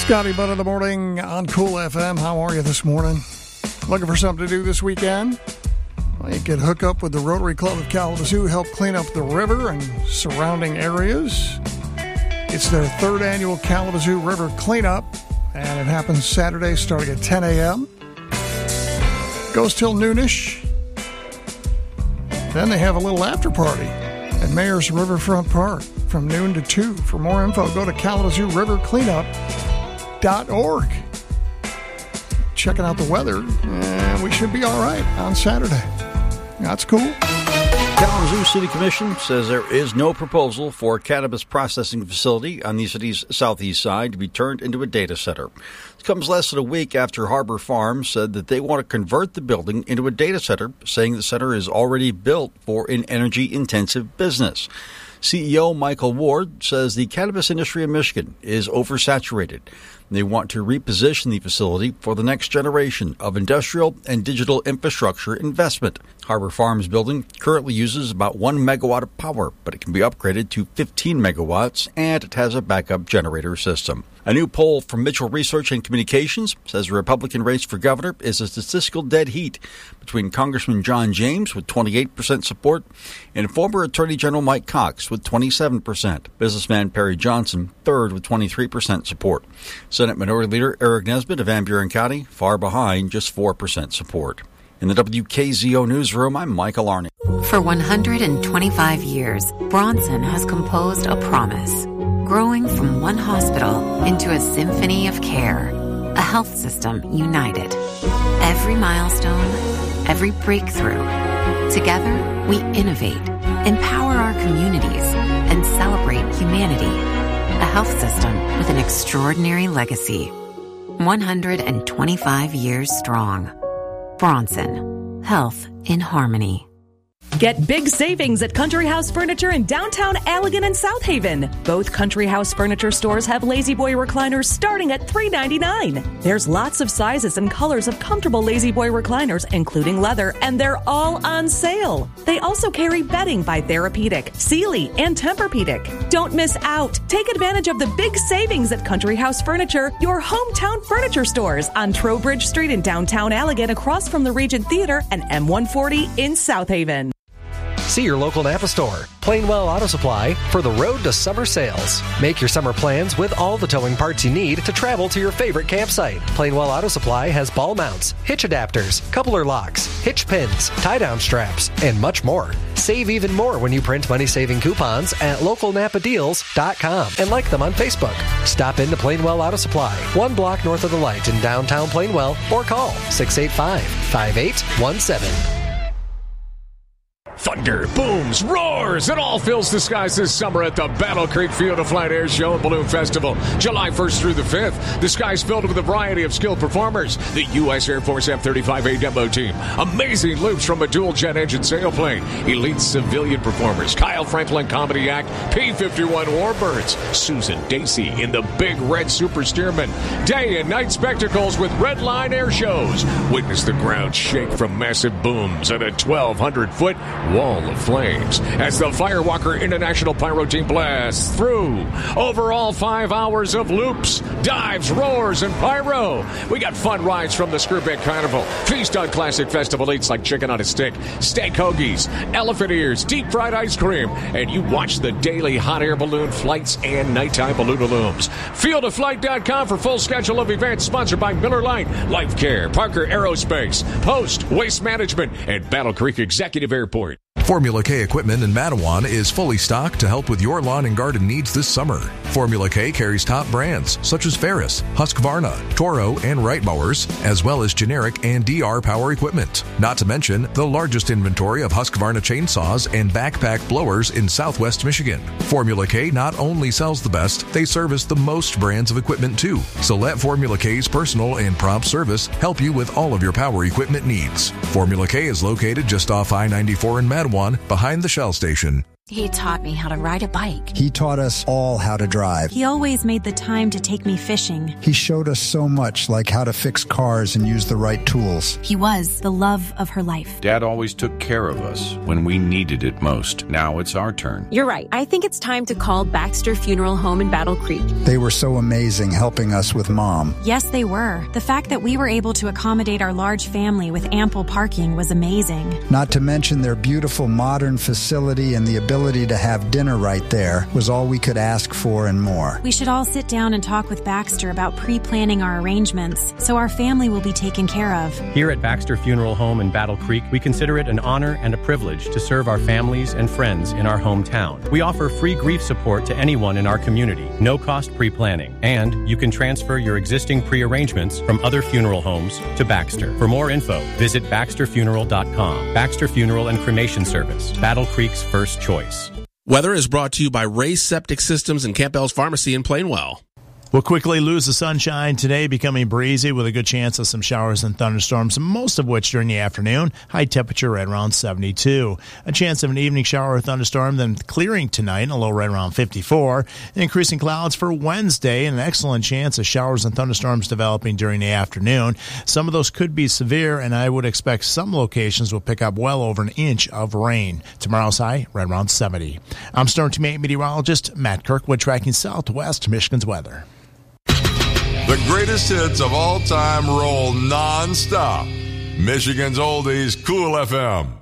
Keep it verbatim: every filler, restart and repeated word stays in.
Scotty Butt in the morning on Cool F M. How are you this morning? Looking for something to do this weekend? Well, you can hook up with the Rotary Club of Kalamazoo, help clean up the river and surrounding areas. It's their third annual Kalamazoo River Cleanup, and it happens Saturday starting at ten a.m. Goes till noonish. Then they have a little after party at Mayor's Riverfront Park from noon to two. For more info, go to kalamazoo river cleanup dot org. Checking out the weather, and we should be all right on Saturday. That's cool. Kalamazoo City Commission says there is no proposal for a cannabis processing facility on the city's southeast side to be turned into a data center. This comes less than a week after Harbor Farms said that they want to convert the building into a data center, saying the center is already built for an energy-intensive business. C E O Michael Ward says the cannabis industry in Michigan is oversaturated. They want to reposition the facility for the next generation of industrial and digital infrastructure investment. Harbor Farms building currently uses about one megawatt of power, but it can be upgraded to fifteen megawatts, and it has a backup generator system. A new poll from Mitchell Research and Communications says the Republican race for governor is a statistical dead heat between Congressman John James with twenty-eight percent support and former Attorney General Mike Cox with twenty-seven percent. Businessman Perry Johnson third with twenty-three percent support. Senate Minority Leader Eric Nesbitt of Van Buren County far behind, just four percent support. In the W K Z O newsroom, I'm Michael Arney. For one hundred twenty-five years, Bronson has composed a promise, growing from one hospital into a symphony of care, a health system united. Every milestone, every breakthrough. Together, we innovate, empower our communities, and celebrate humanity. A health system with an extraordinary legacy. one hundred twenty-five years strong. Bronson. Health in harmony. Get big savings at Country House Furniture in downtown Allegan and South Haven. Both Country House Furniture stores have Lazy Boy recliners starting at three ninety-nine. There's lots of sizes and colors of comfortable Lazy Boy recliners, including leather, and they're all on sale. They also carry bedding by Therapeutic, Sealy, and Tempur-Pedic. Don't miss out. Take advantage of the big savings at Country House Furniture, your hometown furniture stores on Trowbridge Street in downtown Allegan, across from the Regent Theater, and M one forty in South Haven. See your local Napa store, Plainwell Auto Supply, for the road to summer sales. Make your summer plans with all the towing parts you need to travel to your favorite campsite. Plainwell Auto Supply has ball mounts, hitch adapters, coupler locks, hitch pins, tie-down straps, and much more. Save even more when you print money-saving coupons at local napa deals dot com and like them on Facebook. Stop into Plainwell Auto Supply, one block north of the light in downtown Plainwell, or call six eight five, five eight one seven. Thunder, booms, roars, it all fills the skies this summer at the Battle Creek Field of Flight Air Show and Balloon Festival, July first through the fifth. The sky's filled with a variety of skilled performers. The U S Air Force F thirty-five A demo team, amazing loops from a dual-jet engine sailplane, elite civilian performers, Kyle Franklin Comedy Act, P fifty-one Warbirds, Susan Dacey in the Big Red Super Steerman, day and night spectacles with Red Line air shows. Witness the ground shake from massive booms and a twelve hundred foot wall of flames as the Firewalker International Pyro Team blasts through over all five hours of loops, dives, roars, and pyro. We got fun rides from the Skirbeck Carnival, feast on classic festival eats like chicken on a stick, steak hoagies, elephant ears, deep fried ice cream, and you watch the daily hot air balloon flights and nighttime balloonalooms. field of flight dot com for full schedule of events, sponsored by Miller Lite, Life Care, Parker Aerospace, Post, Waste Management, and Battle Creek Executive Airport. Formula K equipment in Matawan is fully stocked to help with your lawn and garden needs this summer. Formula K carries top brands such as Ferris, Husqvarna, Toro, and Wright mowers, as well as generic and D R power equipment. Not to mention the largest inventory of Husqvarna chainsaws and backpack blowers in Southwest Michigan. Formula K not only sells the best, they service the most brands of equipment too. So let Formula K's personal and prompt service help you with all of your power equipment needs. Formula K is located just off I ninety-four in Matawan, behind the Shell station. He taught me how to ride a bike. He taught us all how to drive. He always made the time to take me fishing. He showed us so much, like how to fix cars and use the right tools. He was the love of her life. Dad always took care of us when we needed it most. Now it's our turn. You're right. I think it's time to call Baxter Funeral Home in Battle Creek. They were so amazing helping us with Mom. Yes, they were. The fact that we were able to accommodate our large family with ample parking was amazing. Not to mention their beautiful modern facility and the ability to have dinner right there was all we could ask for and more. We should all sit down and talk with Baxter about pre-planning our arrangements so our family will be taken care of. Here at Baxter Funeral Home in Battle Creek, we consider it an honor and a privilege to serve our families and friends in our hometown. We offer free grief support to anyone in our community, no cost pre-planning, and you can transfer your existing pre-arrangements from other funeral homes to Baxter. For more info, visit baxter funeral dot com. Baxter Funeral and Cremation Service, Battle Creek's first choice. Weather is brought to you by Ray's Septic Systems and Campbell's Pharmacy in Plainwell. We'll quickly lose the sunshine today, becoming breezy with a good chance of some showers and thunderstorms, most of which during the afternoon. High temperature right around seventy-two. A chance of an evening shower or thunderstorm, then clearing tonight, a low right around fifty-four. Increasing clouds for Wednesday, and an excellent chance of showers and thunderstorms developing during the afternoon. Some of those could be severe, and I would expect some locations will pick up well over an inch of rain. Tomorrow's high right around seventy. I'm Storm Team eight meteorologist Matt Kirkwood, tracking Southwest Michigan's weather. The greatest hits of all time roll non-stop. Michigan's Oldies, Cool F M.